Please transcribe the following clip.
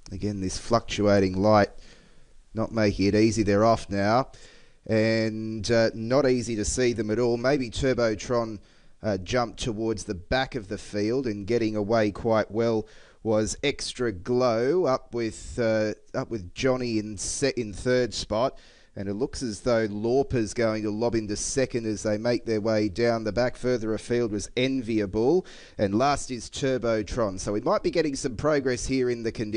Again, this fluctuating light not making it easy. They're off now, and not easy to see them at all. Maybe Turbotron jumped towards the back of the field, and getting away quite well was Extra Glow up with Johnny in third spot. And it looks as though Lorpa's going to lob into second as they make their way down the back. Further afield was Enviable. And last is Turbotron. So we might be getting some progress here in the condition.